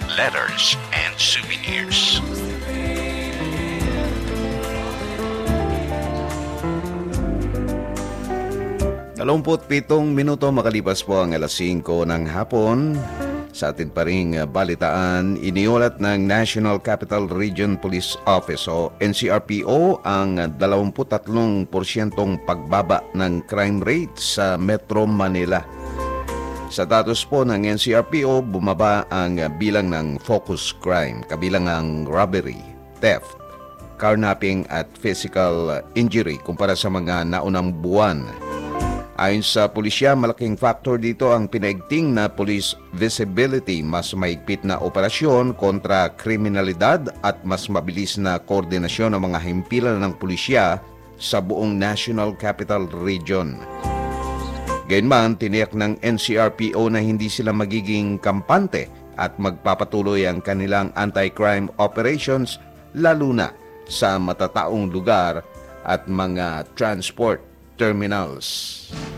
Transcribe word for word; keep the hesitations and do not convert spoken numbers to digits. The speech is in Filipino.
letters, and souvenirs. Dalawamput pitong minuto makalipas po ang alas singko ng hapon. Sa atin pa ring balitaan, iniulat ng National Capital Region Police Office o N C R P O ang dalawampu't tatlong porsyentong pagbaba ng crime rate sa Metro Manila. Sa datos po ng N C R P O, bumaba ang bilang ng focus crime, kabilang ang robbery, theft, carnapping at physical injury kumpara sa mga naunang buwan. Ayon sa pulisya, malaking factor dito ang pinaigting na police visibility, mas maigpit na operasyon kontra kriminalidad at mas mabilis na koordinasyon ng mga himpilan ng pulisya sa buong National Capital Region. Gayunman, tiniyak ng N C R P O na hindi sila magiging kampante at magpapatuloy ang kanilang anti-crime operations lalo na sa matataong lugar at mga transport terminals.